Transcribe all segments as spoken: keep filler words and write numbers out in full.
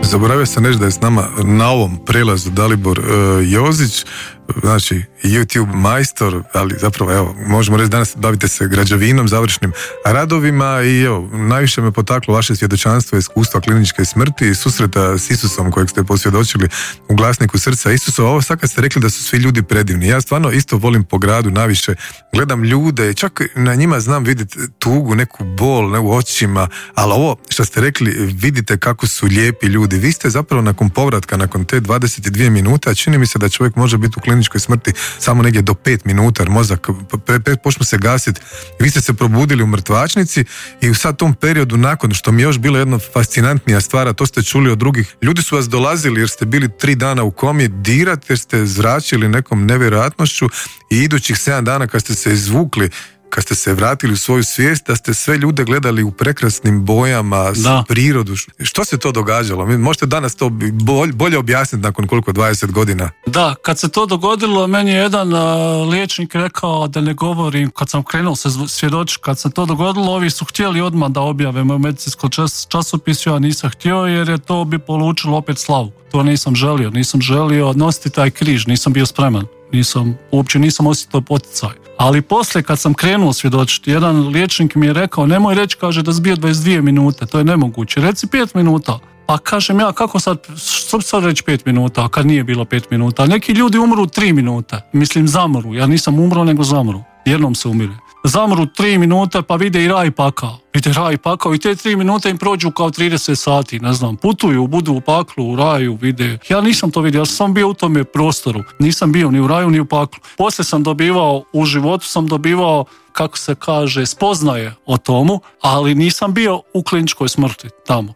Zaboravio sam reći da je s nama na ovom prelazu Dalibor uh, Jozić, znači YouTube majstor, ali zapravo evo, možemo reći danas bavite se građevinom, završnim radovima i evo, najviše me potaklo vaše svjedočanstvo, iskustva kliničke smrti i susreta s Isusom kojeg ste posvjedočili u Glasniku srca Isusova. Ovo sad kad ste rekli da su svi ljudi predivni, ja stvarno isto volim po gradu najviše, gledam ljude, čak na njima znam vidjeti tugu, neku bol, ne u očima, ali ovo što ste rekli, vidite kako su lijepi ljudi. Vi ste zapravo nakon povratka, nakon te dvadeset dvije minuta, čini mi se da čovjek može biti u kliničkoj smrti samo negdje do pet minuta, jer mozak počne se gasiti. Vi ste se probudili u mrtvačnici i u sad tom periodu nakon, što mi je još bilo jedna fascinantnija stvar, a to ste čuli od drugih, ljudi su vas dolazili jer ste bili tri dana u komi dirati, jer ste zračili nekom nevjerojatnošću i idućih sedam dana kad ste se izvukli, kad ste se vratili u svoju svijest, da ste sve ljude gledali u prekrasnim bojama, da. Prirodu. Što se to događalo? Možete danas to bolj, bolje objasniti nakon koliko dvadeset godina? Da, kad se to dogodilo, meni je jedan uh, liječnik rekao da ne govorim, kad sam krenuo se svjedočiti, kad se to dogodilo, ovi su htjeli odmah da objave moj medicinsko čas, časopis, ja nisam htio jer je to bi polučilo opet slavu. To nisam želio, nisam želio nositi taj križ, nisam bio spreman. Nisam, uopće nisam osjetio poticaj. Ali poslije kad sam krenuo svjedočiti, jedan liječnik mi je rekao, nemoj reći, kaže, da si bio dvadeset dvije minute, to je nemoguće, reci pet minuta. Pa kažem ja, kako sad, što sad reći pet minuta, kad nije bilo pet minuta? Neki ljudi umru tri minute, mislim zamru, ja nisam umro nego zamru, jednom se umire. Zamru tri minute pa vide i raj i pakao. Vide raj i pakao i te tri minute im prođu kao trideset sati, ne znam, putuju, budu u paklu, u raju, vide. Ja nisam to vidio, ja sam bio u tome prostoru, nisam bio ni u raju ni u paklu. Poslije sam dobivao, u životu sam dobivao, kako se kaže, spoznaje o tomu, ali nisam bio u kliničkoj smrti tamo.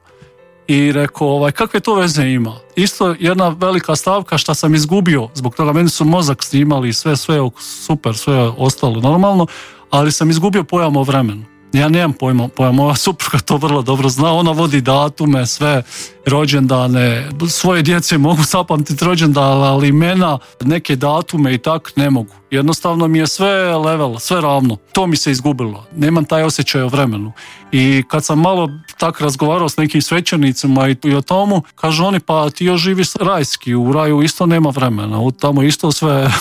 I rekao, ovaj, kakve to veze ima? Isto jedna velika stavka što sam izgubio, zbog toga meni su mozak snimali, sve, sve super, sve ostalo normalno, ali sam izgubio pojam o vremenu. Ja nemam pojma, pojam, moja supruga to vrlo dobro zna, ona vodi datume, sve rođendane, svoje djece mogu zapamtiti rođendane, ali imena, neke datume i tak ne mogu. Jednostavno mi je sve level, sve ravno. To mi se izgubilo. Nemam taj osjećaj o vremenu. I kad sam malo tak razgovarao s nekim svećenicima i, i o tomu, kažu oni, pa ti još živiš rajski, u raju isto nema vremena, u tamo isto sve,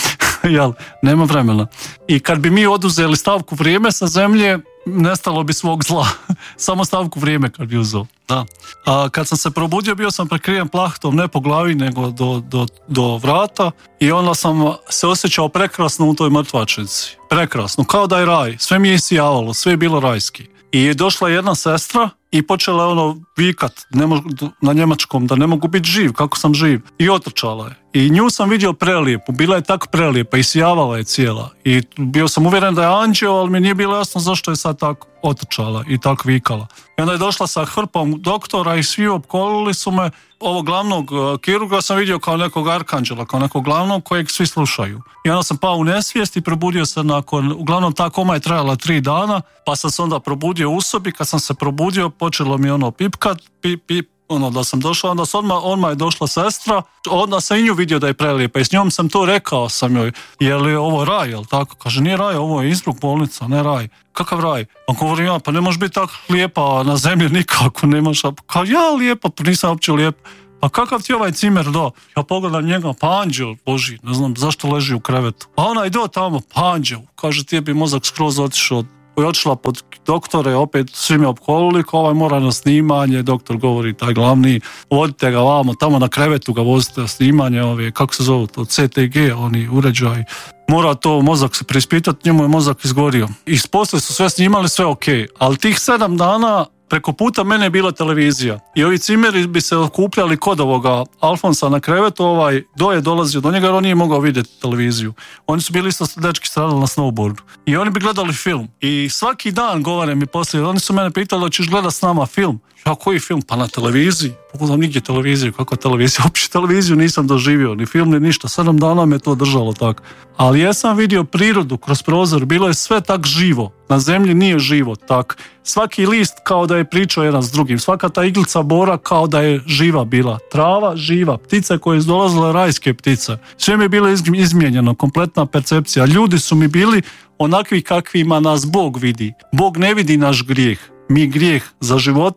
jel, nema vremena. I kad bi mi oduzeli stavku vrijeme sa zemlje, nestalo bi svog zla. Samo stavku vrijeme kad bi uzeo. Da. A kad sam se probudio, bio sam prekriven plahtom, ne po glavi, nego do, do, do vrata i onda sam se osjećao prekrasno u toj mrtvačnici. Prekrasno, kao da je raj. Sve mi je isijavalo, sve je bilo rajski. I je došla jedna sestra i počela je ono vikat ne mo- na njemačkom da ne mogu biti živ, kako sam živ. I otrčala je. I nju sam vidio prelijepu, bila je tako prelijepa i sijavala je cijela. I bio sam uvjeren da je anđeo, ali mi nije bilo jasno zašto je sad tako otrčala i tako vikala. I onda je došla sa hrpom doktora i svi opkolili su me. Ovog glavnog kirurga sam vidio kao nekog arkanđela, kao nekog glavnog kojeg svi slušaju. I onda sam pao u nesvijest i probudio se nakon, uglavnom ta koma je trajala tri dana, pa sam se onda probudio u sobi. Kad sam se probudio, počelo mi ono pipkat, pip, pip, ono da sam došao, onda odmah, odmah je došla sestra, onda sam i nju vidio da je prelijepa i s njom sam to rekao sam joj, je li ovo raj, jel tako? Kaže, nije raj, ovo je Innsbruck bolnica, ne raj. Kakav raj? On govori, ja, pa ne možeš biti tako lijepa na zemlji nikako, nemaš, kao ja lijepa, pa nisam uopće lijepa. A kakav ti ovaj cimer do? Ja pogledam njega, pa anđel Boži, ne znam zašto leži u krevetu. A ona i do tamo, pa anđel, kaže ti bi mozak skroz otišao. I otišla pod doktore, opet svi me opkolili, kao ovaj mora na snimanje, doktor govori taj glavni, vodite ga vamo, tamo na krevetu ga vozite na snimanje, ove, kako se zove to, C T G, oni uređaj. Mora to mozak se preispitati, njemu je mozak izgorio. I poslije su sve snimali, sve ok, ali tih sedam dana preko puta mene je bila televizija i ovi cimeri bi se okupljali kod ovoga Alfonsa na krevetu, ovaj do je dolazio do njega jer on nije mogao vidjeti televiziju. Oni su bili isto dečki stradali na snowboardu i oni bi gledali film i svaki dan govore mi poslije, oni su mene pitali da ćeš gledati s nama film. Ja, koji film? Pa na televiziji. Pogledam nigdje televiziju, kakva televizija? Uopće televiziju nisam doživio, ni film, ni ništa. Sedam dana me to držalo tako. Ali ja sam vidio prirodu kroz prozor, bilo je sve tak živo. Na zemlji nije živo tak. Svaki list kao da je pričao jedan s drugim. Svaka ta iglica bora kao da je živa bila. Trava živa, ptice koje su dolazile, rajske ptice. Sve mi je bilo izmijenjeno, kompletna percepcija. Ljudi su mi bili onakvi kakvima nas Bog vidi. Bog ne vidi naš grijeh. Mi grijeh za života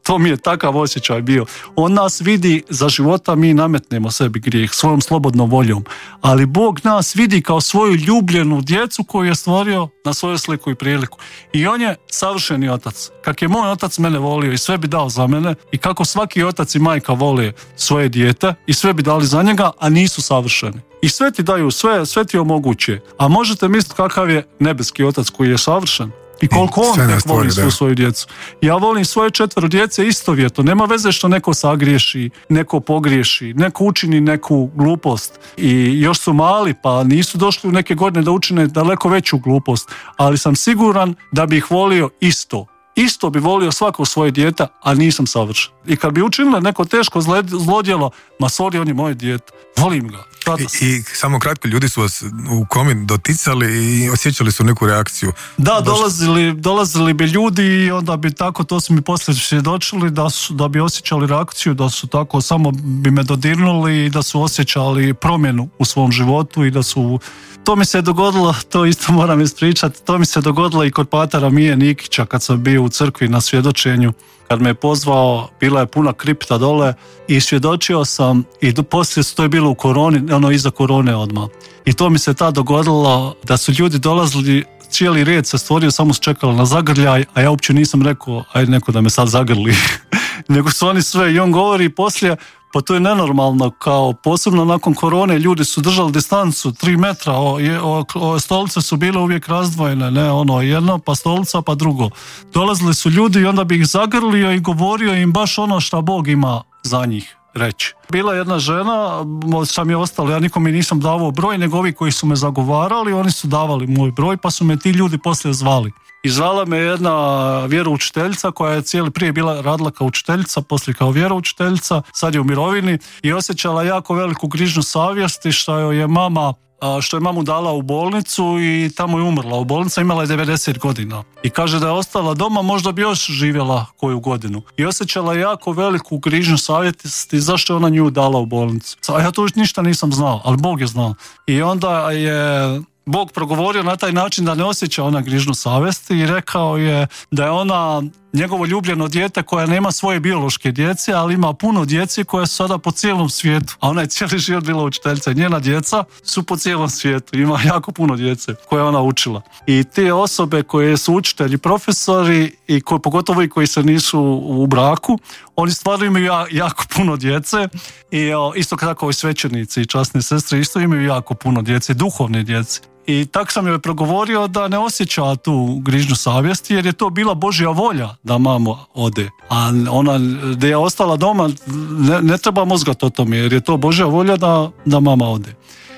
To mi je takav osjećaj bio. On nas vidi za života, mi nametnemo sebi grijeh svojom slobodnom voljom, ali Bog nas vidi kao svoju ljubljenu djecu koju je stvorio na svoju sliku i priliku. I on je savršeni otac. Kak je moj otac mene volio i sve bi dao za mene, i kako svaki otac i majka vole svoje dijete i sve bi dali za njega, a nisu savršeni. I sve ti daju, sve, sve ti omoguće. A možete misliti kakav je nebeski otac koji je savršen. I koliko on tek voli svu svoju djecu. Ja volim svoje četvero djece istovjetno. Nema veze što neko sagriješi, neko pogriješi, neko učini neku glupost. I još su mali, pa nisu došli u neke godine da učine daleko veću glupost. Ali sam siguran da bi ih volio isto. Isto bi volio svako svoje dijete, a nisam savršen. I kad bi učinila neko teško zlodjelo, ma sorry, on je moje dijete. Volim ga. I, I samo kratko, ljudi su vas u komi doticali i osjećali su neku reakciju. Da, dolazili, dolazili bi ljudi i onda bi tako, to su mi poslije svjedočili, da, su, da bi osjećali reakciju, da su tako, samo bi me dodirnuli i da su osjećali promjenu u svom životu i da su... To mi se dogodilo, to isto moram ispričati, to mi se dogodilo i kod patara Mije Nikića kad sam bio u crkvi na svjedočenju. Kad me je pozvao, bila je puna kripta dole i svjedočio sam, i do, poslije to je bilo u koroni, ono iza korone odmah. I to mi se tad dogodilo da su ljudi dolazili, cijeli red se stvorio, samo su čekali na zagrljaj, a ja uopće nisam rekao, ajde neko da me sad zagrli. Nego su oni sve, i on govori poslije, pa to je nenormalno, kao posebno nakon korone ljudi su držali distancu tri metra, o, o, o, stolice su bile uvijek razdvojene, ne ono jedno pa stolica pa drugo. Dolazili su ljudi i onda bi ih zagrlio i govorio im baš ono što Bog ima za njih reći. Bila jedna žena, sam je ostalo, ja nikom mi nisam davao broj, nego ovi koji su me zagovarali, oni su davali moj broj, pa su me ti ljudi poslije zvali. I zvala me jedna vjeroučiteljica koja je cijeli prije bila radila kao učiteljica, poslije kao vjeroučiteljica, sad je u mirovini, i osjećala jako veliku grižnju savjesti što joj je mama, što je mamu dala u bolnicu i tamo je umrla u bolnici, imala je devedeset godina. I kaže da je ostala doma, možda bi još živjela koju godinu. I osjećala jako veliku grižnju savjesti zašto je ona nju dala u bolnicu. A ja to još ništa nisam znao, ali Bog je znao. I onda je Bog progovorio na taj način da ne osjeća ona grižnu savjesti i rekao je da je ona njegovo ljubljeno dijete koja nema svoje biološke djece, ali ima puno djece koje su sada po cijelom svijetu. A ona je cijeli život bila učiteljica. Njena djeca su po cijelom svijetu. Ima jako puno djece koje ona učila. I te osobe koje su učitelji, profesori i koji, pogotovo i koji se nisu u braku, oni stvarno imaju jako puno djece i o, isto tako i svećenici i časne sestre isto imaju jako puno djece, duhovne djece. I tak sam joj progovorio da ne osjeća tu grižnju savjesti jer je to bila Božja volja da mama ode. A ona da je ostala doma ne, ne treba mozgat o tome jer je to Božja volja da, da mama ode.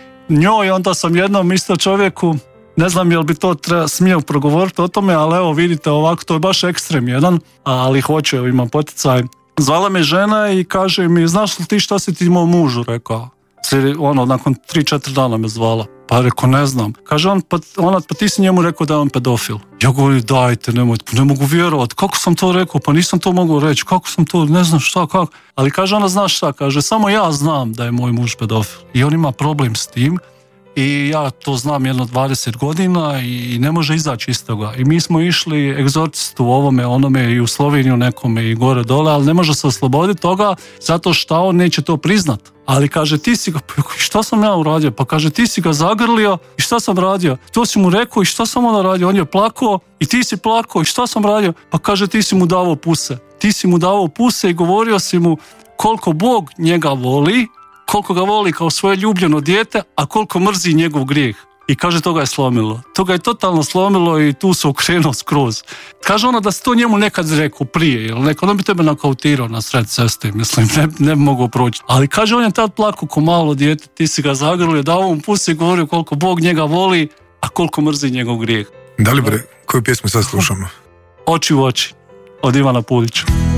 Njoj onda sam jednom isto čovjeku, ne znam jel bi to treba, smio progovoriti o tome, ali evo vidite ovako, to je baš ekstrem jedan, ali hoće, imam poticaj. Zvala me žena i kaže mi, znaš li ti šta si ti mom mužu rekao? Ono, nakon tri četiri dana me zvala. Pa rekao, ne znam. Kaže on, pa, ona, pa ti si njemu rekao da je on pedofil. Ja govorim, dajte, nemojte, ne mogu vjerovati. Kako sam to rekao? Pa nisam to mogao reći. Kako sam to, ne znam šta, kako. Ali kaže ona, znaš šta? Kaže, samo ja znam da je moj muž pedofil. I on ima problem s tim. I ja to znam jedno dvadeset godina i ne može izaći iz toga. I mi smo išli egzorcistu u ovome, onome i u Sloveniju nekome i gore dole, ali ne može se osloboditi toga zato što on neće to priznat. Ali kaže, ti si ga, šta sam ja uradio? Pa kaže, ti si ga zagrlio i šta sam radio? To si mu rekao i šta sam onda radio? On je plakao i ti si plakao i šta sam radio? Pa kaže, ti si mu davao puse. Ti si mu davao puse i govorio si mu koliko Bog njega voli, koliko ga voli kao svoje ljubljeno dijete, a koliko mrzi njegov grijeh. I kaže, to ga je slomilo. To ga je totalno slomilo i tu se okrenuo skroz. Kaže ona da si to njemu nekad rekao prije, jer neko, on bi tebe nakautirao na sred ceste, mislim, ne, ne bi mogao proći. Ali kaže, on je tad plakao ko malo dijete, ti si ga zagrlio, dao mu pusi i govorio koliko Bog njega voli, a koliko mrzi njegov grijeh. Da li bre, koju pjesmu sad slušamo? Oči u oči, od Ivana Pulića.